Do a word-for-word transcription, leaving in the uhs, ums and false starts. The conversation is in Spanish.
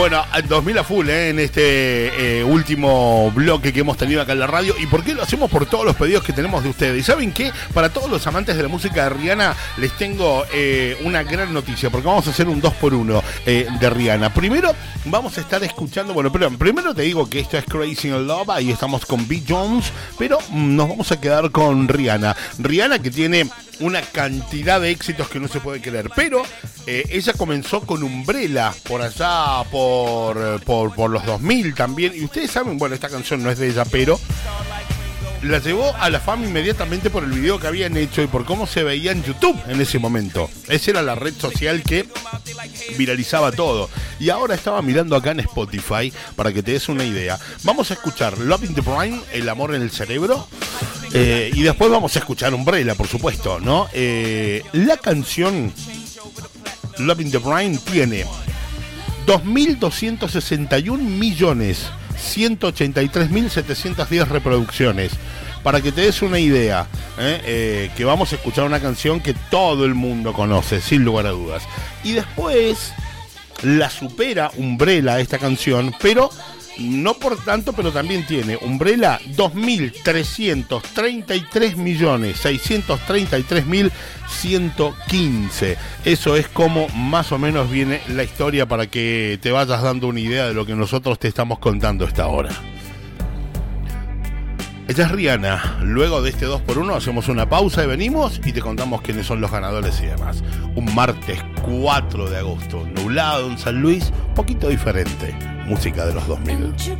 Bueno, dos mil a full, ¿eh? En este eh, último bloque que hemos tenido acá en la radio. ¿Y por qué lo hacemos? Por todos los pedidos que tenemos de ustedes. ¿Y saben qué? Para todos los amantes de la música de Rihanna, les tengo eh, una gran noticia, porque vamos a hacer un dos por uno eh, de Rihanna. Primero, vamos a estar escuchando, bueno, pero primero te digo que esto es Crazy in Love, ahí estamos con B. Jones, pero mm, nos vamos a quedar con Rihanna. Rihanna que tiene una cantidad de éxitos que no se puede creer, pero eh, ella comenzó con Umbrella por allá por, por, por los dos mil también, y ustedes saben, bueno, esta canción no es de ella, pero la llevó a la fama inmediatamente por el video que habían hecho y por cómo se veía en YouTube en ese momento. Esa era la red social que viralizaba todo. Y ahora estaba mirando acá en Spotify, para que te des una idea. Vamos a escuchar Love in the Brain, El amor en el cerebro. Eh, y después vamos a escuchar Umbrella, por supuesto, ¿no? Eh, la canción Love in the Brain tiene dos mil doscientos sesenta y un millones ciento ochenta y tres mil setecientas diez reproducciones. Para que te des una idea, ¿eh? Eh, que vamos a escuchar una canción que todo el mundo conoce, sin lugar a dudas. Y después la supera Umbrella esta canción, pero no por tanto, pero también tiene Umbrella dos mil trescientos treinta y tres millones seiscientos treinta y tres mil ciento quince. Eso es como más o menos viene la historia, para que te vayas dando una idea de lo que nosotros te estamos contando a esta hora. Ella es Rihanna. Luego de este dos por uno hacemos una pausa y venimos y te contamos quiénes son los ganadores y demás. Un martes cuatro de agosto, nublado en San Luis, poquito diferente. Música de los dos mil.